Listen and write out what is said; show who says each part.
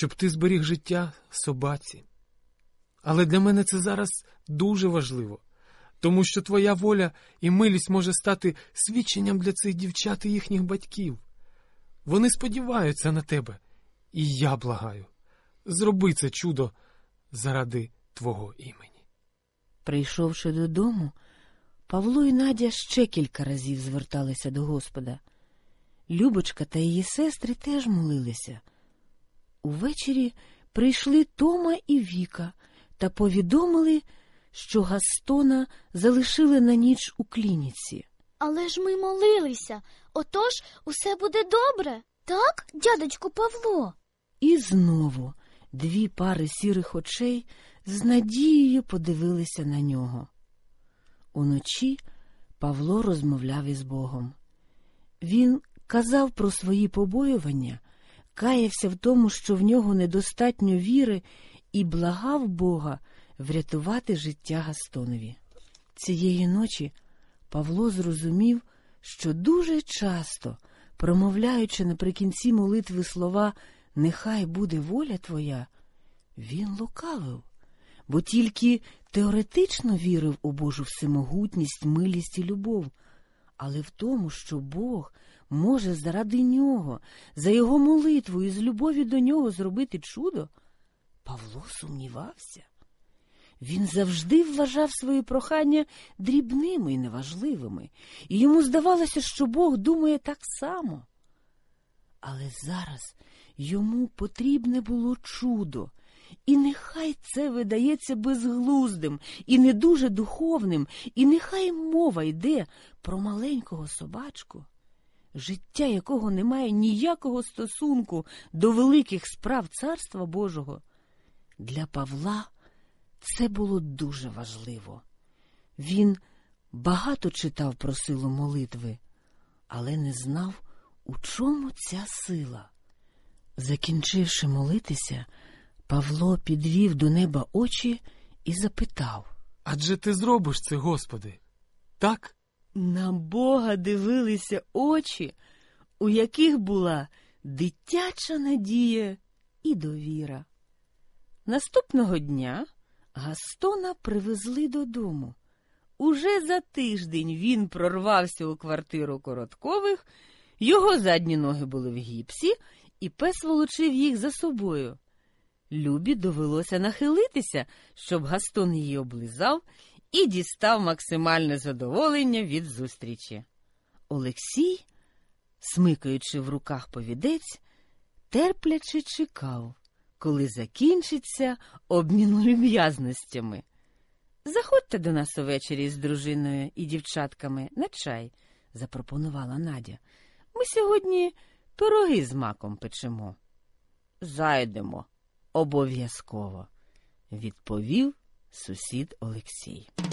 Speaker 1: щоб ти зберіг життя собаці. Але для мене це зараз дуже важливо, тому що твоя воля і милість може стати свідченням для цих дівчат і їхніх батьків. Вони сподіваються на тебе, і я благаю. Зроби це чудо заради твого імені.
Speaker 2: Прийшовши додому, Павло і Надя ще кілька разів зверталися до Господа. Любочка та її сестри теж молилися. Увечері прийшли Тома і Віка та повідомили, що Гастона залишили на ніч у клініці.
Speaker 3: Але ж ми молилися, отож усе буде добре, так, дядечку Павло?
Speaker 2: І знову дві пари сірих очей з надією подивилися на нього. Уночі Павло розмовляв із Богом. Він казав про свої побоювання, каявся в тому, що в нього недостатньо віри, і благав Бога врятувати життя Гастонові. Цієї ночі Павло зрозумів, що дуже часто, промовляючи наприкінці молитви слова «Нехай буде воля твоя», він лукавив, бо тільки теоретично вірив у Божу всемогутність, милість і любов, але в тому, що Бог може заради нього, за його молитву і з любові до нього зробити чудо, Павло сумнівався. Він завжди вважав свої прохання дрібними і неважливими, і йому здавалося, що Бог думає так само. Але зараз йому потрібне було чудо, і нехай це видається безглуздим і не дуже духовним, і нехай мова йде про маленького собачку, життя якого не має ніякого стосунку до великих справ Царства Божого. Для Павла це було дуже важливо. Він багато читав про силу молитви, але не знав, у чому ця сила. Закінчивши молитися, Павло підвів до неба очі і запитав:
Speaker 1: «Адже ти зробиш це, Господи, так?»
Speaker 2: На Бога дивилися очі, у яких була дитяча надія і довіра. Наступного дня Гастона привезли додому. Уже за тиждень він прорвався у квартиру Короткових, його задні ноги були в гіпсі, і пес волочив їх за собою. Любі довелося нахилитися, щоб Гастон її облизав і дістав максимальне задоволення від зустрічі. Олексій, смикаючи в руках повідець, терпляче чекав, коли закінчиться обмін люб'язностями. «Заходьте до нас увечері з дружиною і дівчатками на чай», – запропонувала Надя. «Ми сьогодні пироги з маком печемо». «Зайдемо, обов'язково», – відповів сусід Олексій.